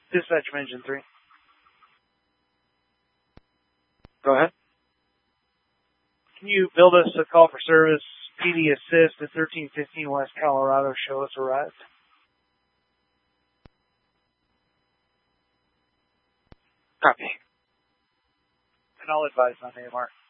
Dispatch from Engine 3. Go ahead. Can you build us a call for service, PD assist at 1315 West Colorado? Show us arrived. Copy. And I'll advise on AMR.